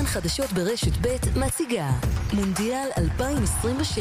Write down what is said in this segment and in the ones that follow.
חדשות ברשת ב' מציגה מונדיאל 2026.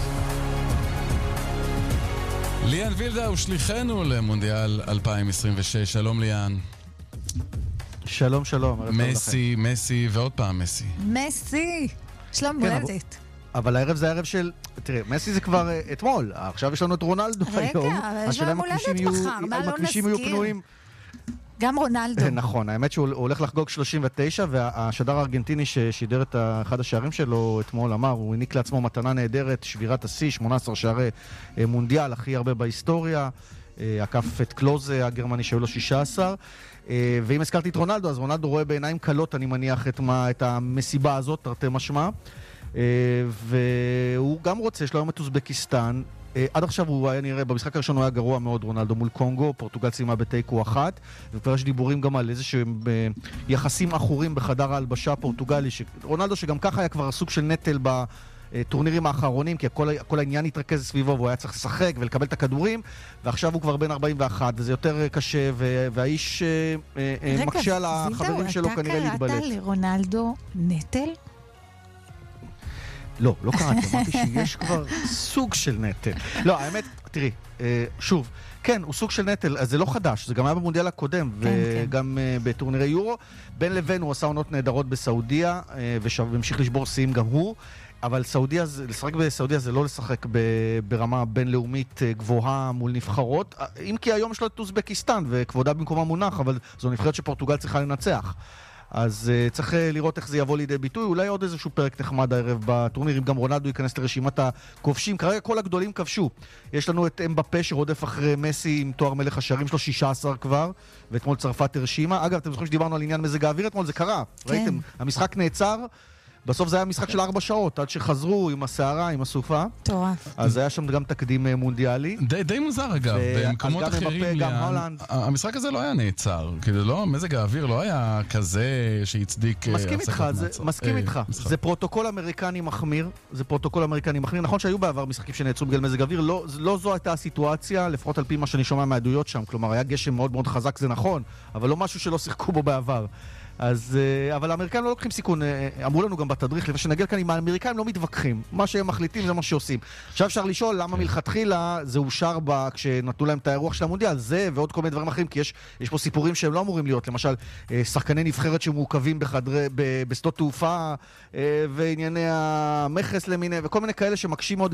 ליאן וילדה הוא שליחנו למונדיאל 2026. שלום ליאן. שלום, שלום. מסי ועוד פעם מסי. מסי, שלום מולדת. אבל הערב זה הערב של... תראה, מסי זה כבר אתמול. עכשיו יש לנו את רונלדו היום. רגע, אבל יש לו מולדת מחר, מה לא נזכיר? גם רונלדו. נכון, האמת שהוא הולך לחגוג 39, והשדר הארגנטיני ששידר את אחד השערים שלו אתמול אמר, הוא העניק לעצמו מתנה נהדרת, שבירת השיא, 18 שערי מונדיאל, הכי הרבה בהיסטוריה, עקף את קלוזה הגרמני שהיו לו 16, ואם הזכרתי את רונלדו, אז רונלדו רואה בעיניים קלות, אני מניח, את המסיבה הזאת, תרתי משמע, והוא גם רוצה, יש לו היום את אוזבקיסטן, עד עכשיו הוא היה נראה, במשחק הראשון הוא היה גרוע מאוד רונלדו מול קונגו, פורטוגל סיימה בתיקו 1, וכבר יש דיבורים גם על איזה שהם יחסים אחורים בחדר ההלבשה הפורטוגלי, רונלדו שגם ככה היה כבר סוג של נטל בטורנירים האחרונים, כי כל העניין התרכז סביבו והוא היה צריך לשחק ולקבל את הכדורים, ועכשיו הוא כבר בין 41 וזה יותר קשה, והאיש מקשה על החברים שלו כנראה להתבלט. רגע, אתה קראת לרונלדו נטל? לא, לא קראתי, אמרתי שיש כבר סוג של נטל. לא, האמת, תראי, שוב, כן, הוא סוג של נטל, אז זה לא חדש, זה גם היה במונדיאל הקודם, וגם בטורנירי יורו. בין לבין הוא עשה עונות נהדרות בסעודיה, והמשיך לשבור שיאים גם הוא, אבל לשחק בסעודיה זה לא לשחק ברמה בינלאומית גבוהה מול נבחרות, אם כי היום יש לו את אוזבקיסטן, וכבודה במקומה מונח, אבל זו נבחרת שפורטוגל צריכה לנצח. אז צריך לראות איך זה יבוא לידי ביטוי, אולי עוד איזשהו פרק נחמד הערב בטורניר, אם גם רונלדו ייכנס לרשימת הכובשים, כרגע כל הגדולים כבשו. יש לנו את אמבפה שרודף אחרי מסי עם תואר מלך השערים שלו 16 כבר, ואתמול צרפת הרשימה. אגב, אתם זוכרים שדיברנו על עניין מזג האוויר, אתמול זה קרה, כן. ראיתם? המשחק נעצר, בסוף זה היה משחק של 4 שעות, עד שחזרו עם הסערה, עם הסופה. טורף. אז היה שם גם תקדים מונדיאלי. די מוזר אגב, במקומות אחרים המשחק הזה לא היה נעצר, כאילו לא, מזג האוויר לא היה כזה שהצדיק... מסכים איתך, זה פרוטוקול אמריקני מחמיר, נכון שהיו בעבר משחקים שנעצרו בגלל מזג האוויר, לא זו הייתה הסיטואציה, לפחות על פי מה שאני שומע מהעדויות שם, כלומר היה גשם מאוד מאוד חזק, זה נכון, אבל לא משהו שלא שיחקו בו בעבר. אז, אבל האמריקאים לא לוקחים סיכון, אמרו לנו גם בתדריך, לפני שנגיע כאן, עם האמריקאים לא מתווכחים, מה שהם מחליטים זה מה שעושים. עכשיו אפשר לשאול למה מלכתחילה זה אושר כשנתנו להם את האירוח של המונדיאל, זה ועוד כל מיני דברים אחרים, כי יש פה סיפורים שהם לא אמורים להיות, למשל שחקני נבחרת שמעוכבים בשדות תעופה, וענייני המכס למיני, וכל מיני כאלה שמקשים מאוד,